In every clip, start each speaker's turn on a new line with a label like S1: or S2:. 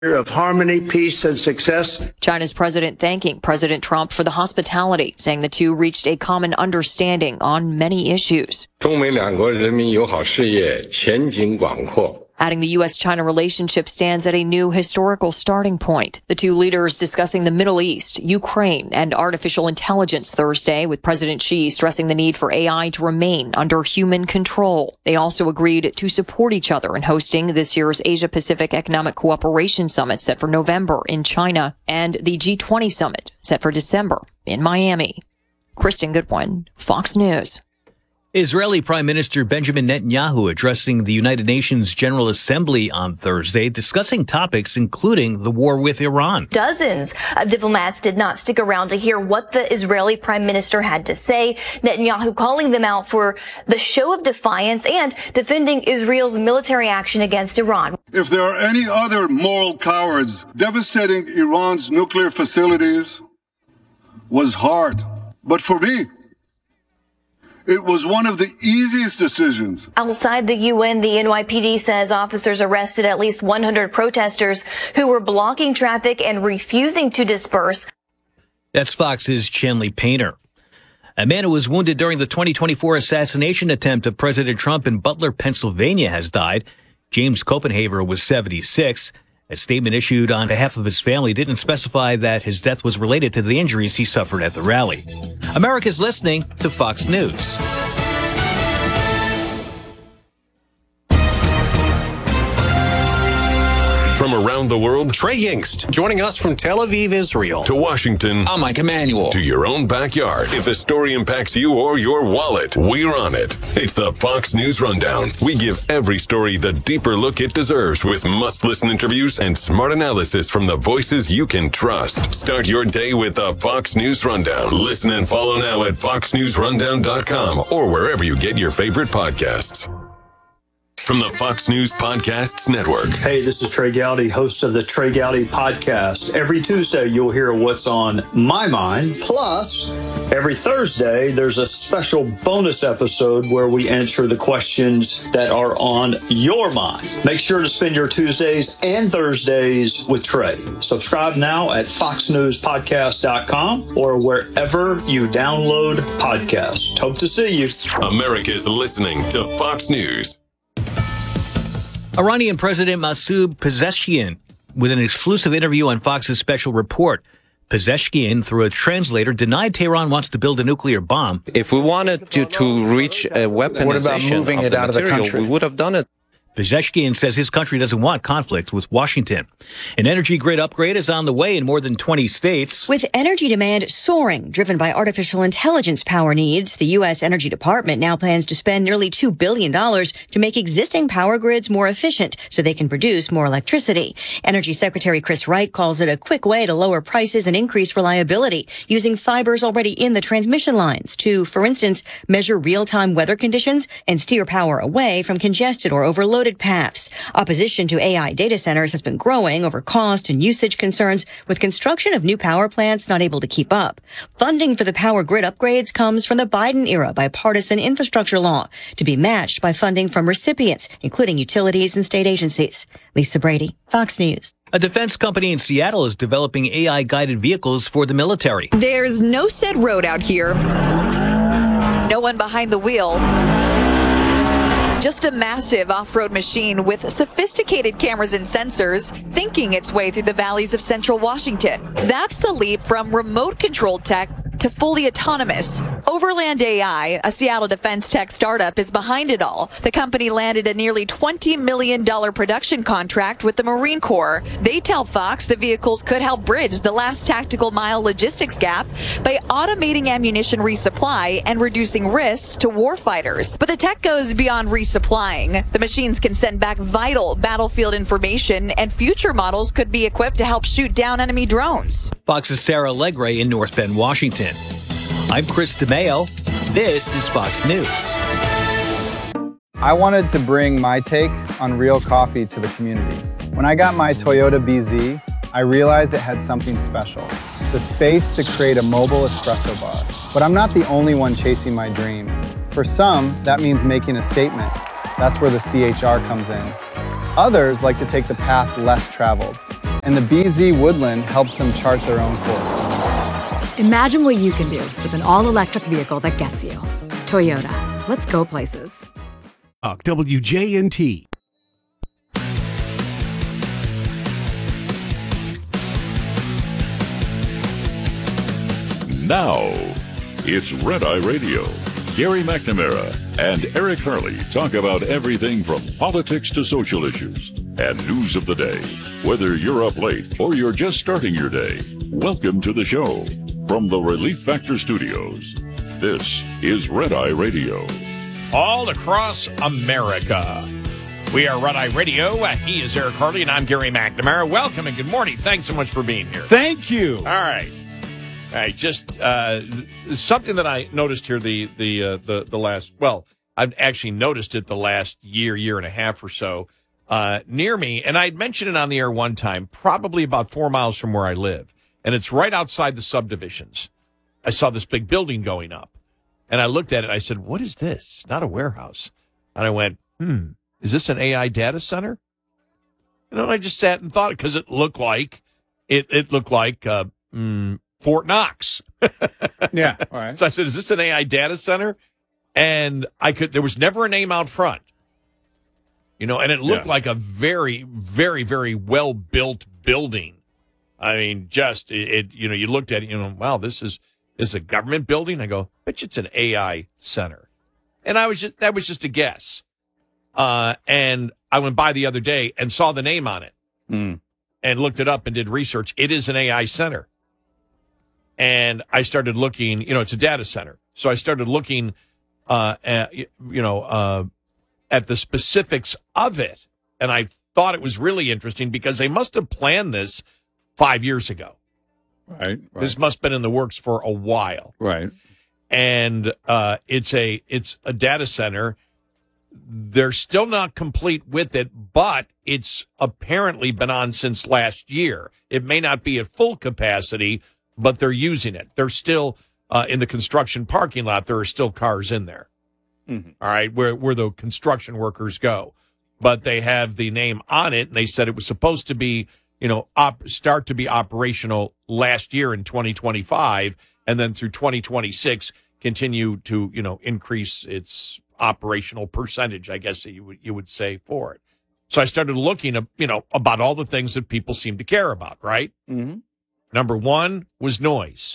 S1: of harmony, peace, and success.
S2: China's president thanking President Trump for the hospitality, saying the two reached a common understanding on many issues.
S3: 中美两国人民友好事业前景广阔。
S2: Adding the U.S.-China relationship stands at a new historical starting point. The two leaders discussing the Middle East, Ukraine, and artificial intelligence Thursday, with President Xi stressing the need for AI to remain under human control. They also agreed to support each other in hosting this year's Asia-Pacific Economic Cooperation Summit set for November in China and the G20 Summit set for December in Miami. Kristen Goodwin, Fox News.
S4: Israeli Prime Minister Benjamin Netanyahu addressing the United Nations General Assembly on Thursday, discussing topics including the war with Iran.
S5: Dozens of diplomats did not stick around to hear what the Israeli Prime Minister had to say, Netanyahu calling them out for the show of defiance and defending Israel's military action against Iran.
S6: If there are any other moral cowards, devastating Iran's nuclear facilities was hard. But for me, it was one of the easiest decisions.
S5: Outside the UN, the NYPD says officers arrested at least 100 protesters who were blocking traffic and refusing to disperse.
S4: That's Fox's Chanley Painter. A man who was wounded during the 2024 assassination attempt of President Trump in Butler, Pennsylvania, has died. James Copenhaver was 76. A statement issued on behalf of his family didn't specify that his death was related to the injuries he suffered at the rally. America's listening to Fox News.
S7: From around the world,
S8: Trey Yingst, joining us from Tel Aviv, Israel.
S7: To Washington,
S8: I'm Mike Emanuel.
S7: To your own backyard. If a story impacts you or your wallet, we're on it. It's the Fox News Rundown. We give every story the deeper look it deserves with must-listen interviews and smart analysis from the voices you can trust. Start your day with the Fox News Rundown. Listen and follow now at foxnewsrundown.com or wherever you get your favorite podcasts. From the Fox News Podcasts Network.
S9: Hey, this is Trey Gowdy, host of the Trey Gowdy Podcast. Every Tuesday, you'll hear what's on my mind. Plus, every Thursday, there's a special bonus episode where we answer the questions that are on your mind. Make sure to spend your Tuesdays and Thursdays with Trey. Subscribe now at foxnewspodcast.com or wherever you download podcasts. Hope to see you.
S7: America's listening to Fox News.
S4: Iranian President Masoud Pezeshkian with an exclusive interview on Fox's special report. Pezeshkian, through a translator, denied Tehran wants to build a nuclear bomb.
S10: If we wanted to reach a weaponization
S11: moving
S10: of
S11: it
S10: the
S11: out
S10: material,
S11: of the country?
S10: We would have done it.
S4: Pezeshkian says his country doesn't want conflict with Washington. An energy grid upgrade is on the way in more than 20 states.
S12: With energy demand soaring, driven by artificial intelligence power needs, the U.S. Energy Department now plans to spend nearly $2 billion to make existing power grids more efficient so they can produce more electricity. Energy Secretary Chris Wright calls it a quick way to lower prices and increase reliability, using fibers already in the transmission lines to, for instance, measure real-time weather conditions and steer power away from congested or overloaded paths. Opposition to AI data centers has been growing over cost and usage concerns, with construction of new power plants not able to keep up. Funding for the power grid upgrades comes from the Biden-era bipartisan infrastructure law, to be matched by funding from recipients, including utilities and state agencies. Lisa Brady, Fox News.
S4: A defense company in Seattle is developing AI-guided vehicles for the military.
S13: There's no set road out here. No one behind the wheel. Just a massive off-road machine with sophisticated cameras and sensors thinking its way through the valleys of central Washington. That's the leap from remote-controlled tech to fully autonomous. Overland AI, a Seattle defense tech startup, is behind it all. The company landed a nearly $20 million production contract with the Marine Corps. They tell Fox the vehicles could help bridge the last tactical mile logistics gap by automating ammunition resupply and reducing risks to warfighters. But the tech goes beyond resupplying. The machines can send back vital battlefield information, and future models could be equipped to help shoot down enemy drones.
S4: Fox's Sarah Legre in North Bend, Washington. I'm Chris DeMeo. This is Fox News.
S11: I wanted to bring my take on real coffee to the community. When I got my Toyota BZ, I realized it had something special, the space to create a mobile espresso bar. But I'm not the only one chasing my dream. For some, that means making a statement. That's where the CHR comes in. Others like to take the path less traveled, and the BZ Woodland helps them chart their own course.
S14: Imagine what you can do with an all-electric vehicle that gets you. Toyota. Let's go places.
S15: WJNT.
S16: Now, it's Red Eye Radio. Gary McNamara and Eric Harley talk about everything from politics to social issues and news of the day. Whether you're up late or you're just starting your day, welcome to the show. From the Relief Factor Studios, this is Red Eye Radio.
S17: All across America. We are Red Eye Radio. He is Eric Harley, and I'm Gary McNamara. Welcome and good morning. Thanks so much for being here.
S18: Thank you.
S17: All right. Just something that I noticed here the last, well, I've actually noticed it the last year and a half or so, near me, and I'd mentioned it on the air one time, probably about 4 miles from where I live, and it's right outside the subdivisions. I saw this big building going up, and I looked at it, I said, what is this? It's not a warehouse. And I went, is this an AI data center? You know, and I just sat and thought, because it looked like, Fort Knox.
S18: Yeah. All right.
S17: So I said, is this an AI data center? And there was never a name out front, you know, and it looked like a very, very, very well built building. I mean, just you know, you looked at it, you know, wow, this is a government building. I go, bet you it's an AI center. And that was just a guess. And I went by the other day and saw the name on it and looked it up and did research. It is an AI center. And I started looking, you know, it's a data center. So I started looking, at the specifics of it. And I thought it was really interesting because they must have planned this 5 years ago.
S18: Right.
S17: This must have been in the works for a while.
S18: Right.
S17: And it's a data center. They're still not complete with it, but it's apparently been on since last year. It may not be at full capacity, but they're using it. They're still in the construction parking lot. There are still cars in there. All right, where the construction workers go. But they have the name on it, and they said it was supposed to be, you know, start to be operational last year in 2025, and then through 2026 continue to, you know, increase its operational percentage, I guess that you would say, for it. So I started looking at, you know, about all the things that people seem to care about, right?
S18: Mm-hmm.
S17: Number one was noise.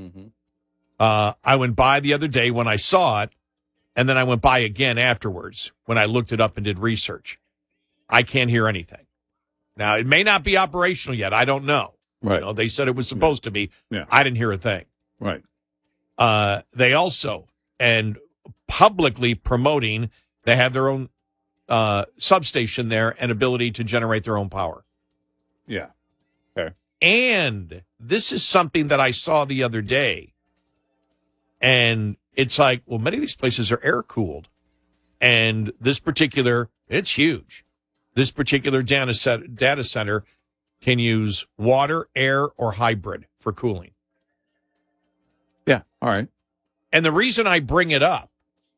S17: I went by the other day when I saw it, and then I went by again afterwards when I looked it up and did research. I can't hear anything. Now, it may not be operational yet. I don't know.
S18: Right.
S17: You know, they said it was supposed to be.
S18: Yeah.
S17: I didn't hear a thing.
S18: Right.
S17: They also, and publicly promoting, they have their own substation there and ability to generate their own power.
S18: Yeah. Okay.
S17: And this is something that I saw the other day. And it's like, well, many of these places are air-cooled. And this particular, it's huge. This particular data center can use water, air, or hybrid for cooling.
S18: Yeah. All right.
S17: And the reason I bring it up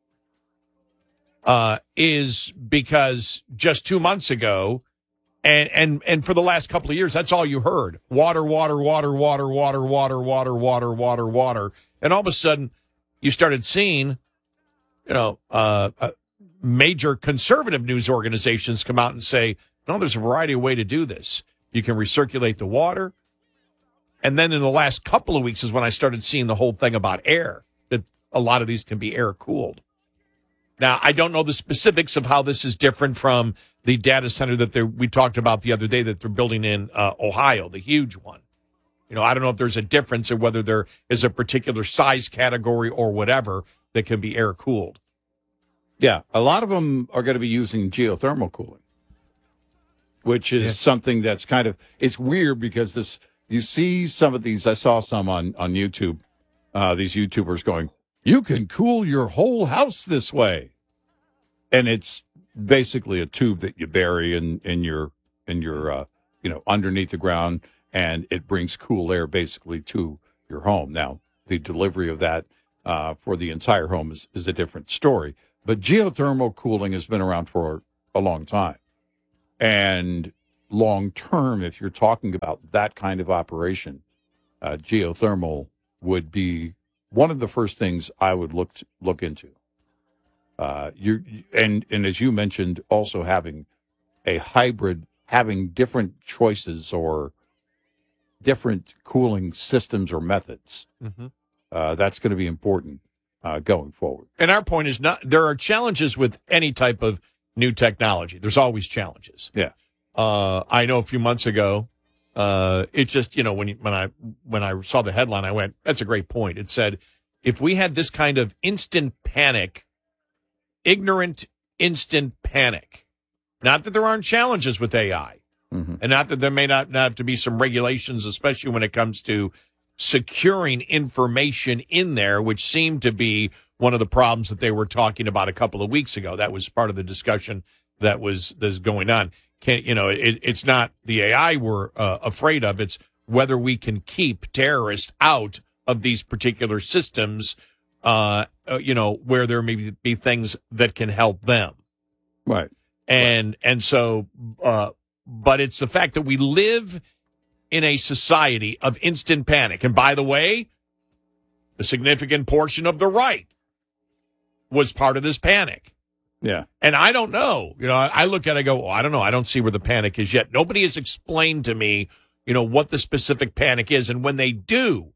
S17: is because just 2 months ago, and for the last couple of years, that's all you heard. Water, water, water, water, water, water, water, water, water, water. And all of a sudden, you started seeing, you know, major conservative news organizations come out and say, no, there's a variety of ways to do this. You can recirculate the water. And then in the last couple of weeks is when I started seeing the whole thing about air, that a lot of these can be air-cooled. Now, I don't know the specifics of how this is different from the data center that we talked about the other day that they're building in Ohio, the huge one. You know, I don't know if there's a difference or whether there is a particular size category or whatever that can be air-cooled.
S18: Yeah, a lot of them are going to be using geothermal cooling, which is something that's kind of, it's weird because you see some of these, I saw some on YouTube, these YouTubers going, you can cool your whole house this way. And it's basically a tube that you bury in your underneath the ground, and it brings cool air basically to your home. Now, the delivery of that for the entire home is a different story. But geothermal cooling has been around for a long time. And long term, if you're talking about that kind of operation, geothermal would be one of the first things I would look into. And as you mentioned, also having a hybrid, having different choices or different cooling systems or methods.
S17: Mm-hmm.
S18: That's going to be important going forward.
S17: And our point is there are challenges with any type of new technology. There's always challenges.
S18: Yeah.
S17: I know a few months ago, it just, when I saw the headline, I went, that's a great point. It said, if we had this kind of instant panic, ignorant instant panic, not that there aren't challenges with AI, and not that there may not have to be some regulations, especially when it comes to securing information in there, which seemed to be one of the problems that they were talking about a couple of weeks ago. That was part of the discussion that's going on. It's not the AI we're afraid of. It's whether we can keep terrorists out of these particular systems, where there may be things that can help them.
S18: Right.
S17: So, but it's the fact that we live in a society of instant panic. And by the way, a significant portion of the right was part of this panic.
S18: Yeah.
S17: And I don't know. I look at it, I go, I don't know. I don't see where the panic is yet. Nobody has explained to me, what the specific panic is. And when they do,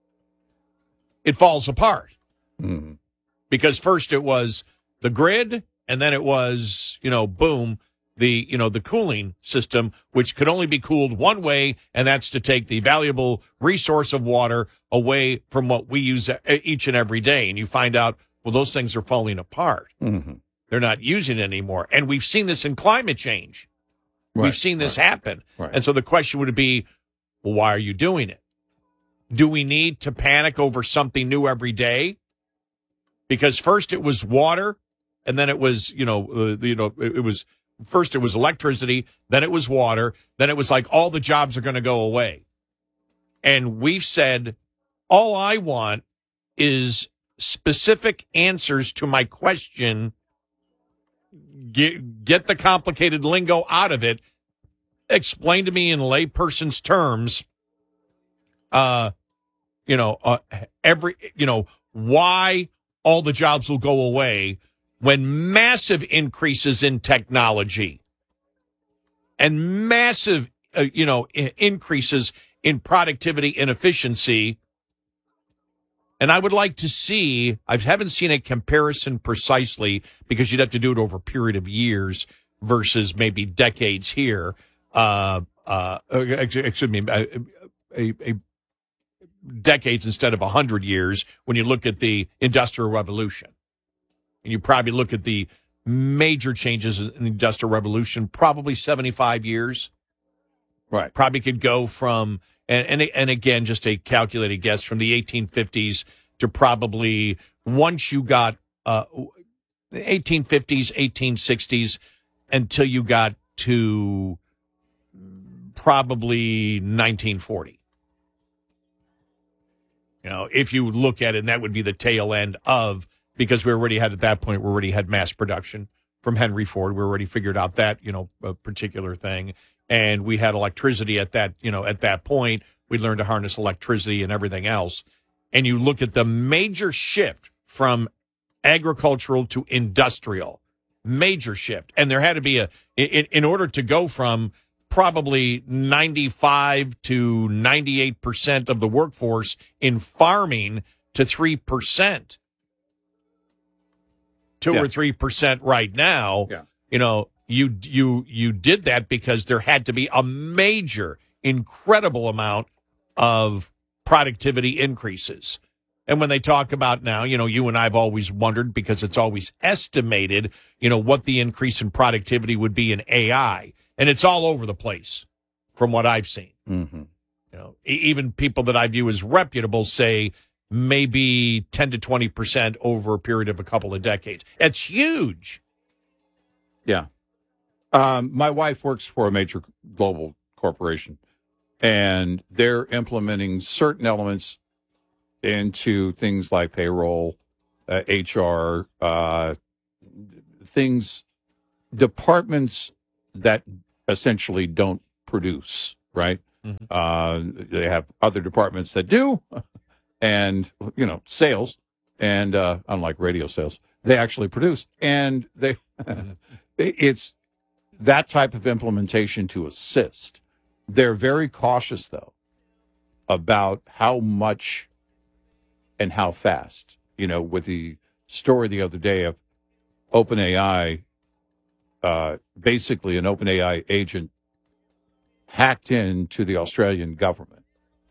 S17: it falls apart.
S18: Mm-hmm.
S17: Because first it was the grid, and then it was, boom, the cooling system, which could only be cooled one way, and that's to take the valuable resource of water away from what we use each and every day. And you find out, well, those things are falling apart.
S18: Mm-hmm.
S17: They're not using it anymore. And we've seen this in climate change.
S18: Right,
S17: we've seen this happen.
S18: Right.
S17: And so the question would be, well, why are you doing it? Do we need to panic over something new every day? Because first it was water, and then it was, it was first it was electricity, then it was water, then it was like all the jobs are going to go away. And we've said, all I want is specific answers to my question. Get the complicated lingo out of it. Explain to me in layperson's terms, why all the jobs will go away when massive increases in technology and massive, increases in productivity and efficiency. And I would like to see, I haven't seen a comparison precisely because you'd have to do it over a period of years versus maybe decades here. Decades instead of 100 years when you look at the Industrial Revolution. And you probably look at the major changes in the Industrial Revolution, probably 75 years.
S18: Right.
S17: Probably could go from, and again, just a calculated guess, from the 1850s to probably once you got 1850s, 1860s, until you got to probably 1940. If you look at it, and that would be the tail end of, because we already had, at that point, we already had mass production from Henry Ford. We already figured out that, a particular thing. And we had electricity at that, at that point. We learned to harness electricity and everything else. And you look at the major shift from agricultural to industrial, major shift. And there had to be in order to go from probably 95 to 98% of the workforce in farming to 3%, 2 or 3% right now.
S18: Yeah.
S17: You did that because there had to be a major, incredible amount of productivity increases. And when they talk about now, you and I have always wondered, because it's always estimated, what the increase in productivity would be in AI. And it's all over the place from what I've seen.
S18: Mm-hmm.
S17: Even people that I view as reputable say maybe 10 to 20% over a period of a couple of decades. It's huge.
S18: Yeah. My wife works for a major global corporation, and they're implementing certain elements into things like payroll, HR, departments that essentially don't produce, right?
S17: Mm-hmm.
S18: They have other departments that do, and, sales, and unlike radio sales, they actually produce. And it's that type of implementation to assist. They're very cautious, though, about how much and how fast. With the story the other day of OpenAI, basically an OpenAI agent hacked into the Australian government.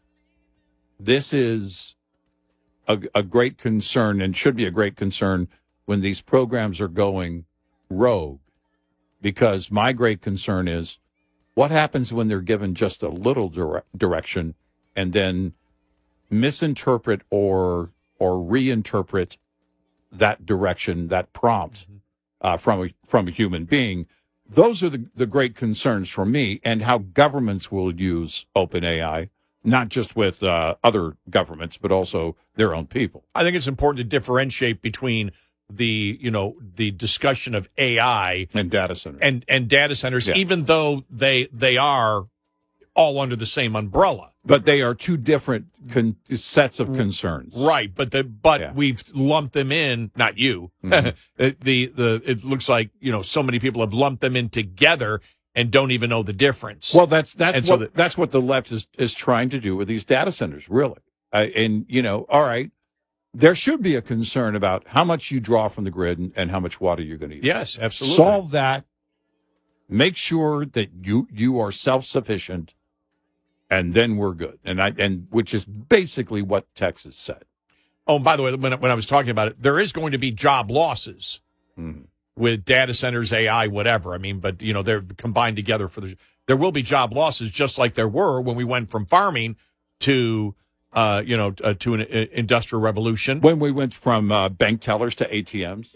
S18: This is a great concern, and should be a great concern when these programs are going rogue, because my great concern is what happens when they're given just a little direction and then misinterpret or reinterpret that direction, that prompt from a human being. Those are the great concerns for me, and how governments will use OpenAI, not just with other governments, but also their own people.
S17: I think it's important to differentiate between the discussion of AI
S18: and data centers
S17: and data centers,
S18: yeah.
S17: even though they are all under the same umbrella.
S18: But they are two different sets of concerns,
S17: right? But we've lumped them in. Not you.
S18: Mm-hmm.
S17: It looks like so many people have lumped them in together and don't even know the difference.
S18: Well, that's what the left is trying to do with these data centers, really. All right, there should be a concern about how much you draw from the grid and how much water you're going to use.
S17: Yes, absolutely.
S18: Solve that. Make sure that you are self-sufficient. And then we're good, and which is basically what Texas said.
S17: Oh, and by the way, when I was talking about it, there is going to be job losses with data centers, AI, whatever. I mean, but they're combined together there will be job losses, just like there were when we went from farming to to an industrial revolution.
S18: When we went from bank tellers to ATMs.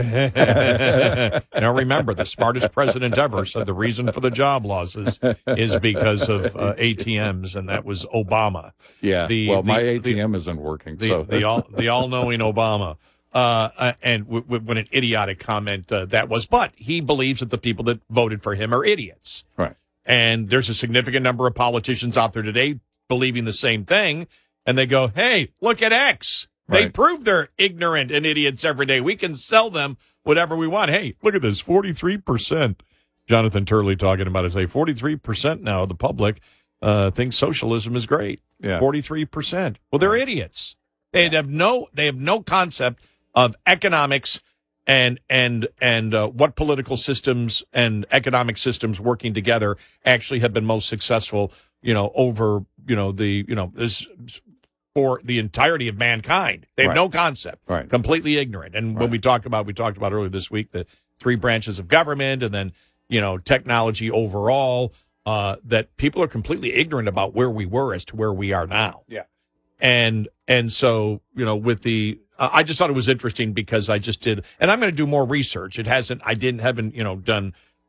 S17: Now remember, the smartest president ever said the reason for the job losses is because of ATMs, and that was Obama.
S18: Yeah, my ATM isn't working.
S17: The all-knowing Obama. And when an idiotic comment that was, but he believes that the people that voted for him are idiots.
S18: Right.
S17: And there's a significant number of politicians out there today believing the same thing. And they go, hey, look at X. They prove they're ignorant and idiots every day. We can sell them whatever we want. Hey, look at this, 43%. Jonathan Turley talking about it. Say 43% now of the public thinks socialism is great.
S18: Yeah.
S17: 43%. Well, they're idiots. They have no concept of economics and what political systems and economic systems working together actually have been most successful, over, this for the entirety of mankind. They have no concept, completely ignorant. And when we talked about earlier this week, the three branches of government and then, technology overall, that people are completely ignorant about where we were as to where we are now.
S18: Yeah.
S17: And so, with the, I just thought it was interesting because I just did, and I'm going to do more research. Haven't done,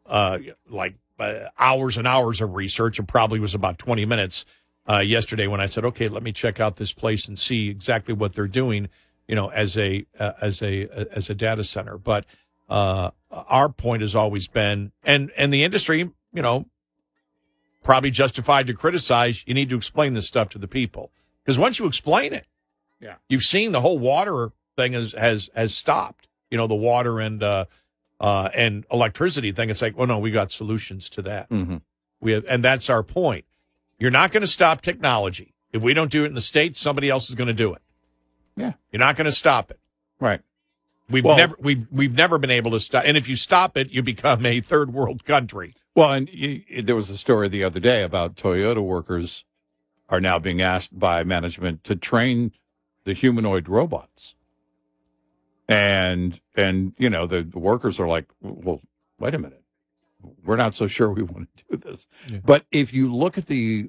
S17: hours and hours of research. It probably was about 20 minutes yesterday when I said, okay, let me check out this place and see exactly what they're doing, as a data center. But our point has always been, and the industry, probably justified to criticize. You need to explain this stuff to the people, because once you explain it, you've seen the whole water thing has stopped. The water and electricity thing. It's like, oh no, we got solutions to that.
S18: Mm-hmm.
S17: And that's our point. You're not going to stop technology. If we don't do it in the States, somebody else is going to do it.
S18: Yeah.
S17: You're not going to stop it.
S18: Right.
S17: We've never been able to stop. And if you stop it, you become a third world country.
S18: Well, and there was a story the other day about Toyota workers are now being asked by management to train the humanoid robots. And the workers are like, well, wait a minute. We're not so sure we want to do this. Yeah. But if you look at the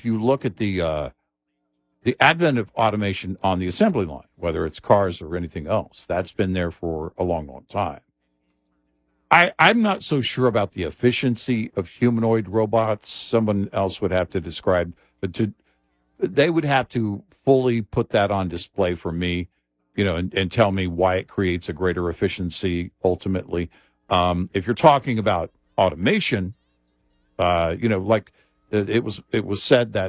S18: advent of automation on the assembly line, whether it's cars or anything else, that's been there for a long, long time. I'm not so sure about the efficiency of humanoid robots. Someone else would have to describe, but they would have to fully put that on display for me, and tell me why it creates a greater efficiency ultimately. If you're talking about automation, Like it was said that